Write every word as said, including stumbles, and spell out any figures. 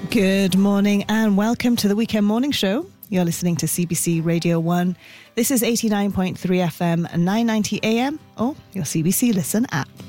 Good morning and welcome to the Weekend Morning Show. You're listening to C B C Radio one. This is eighty-nine point three F M and nine ninety A M or your C B C Listen app.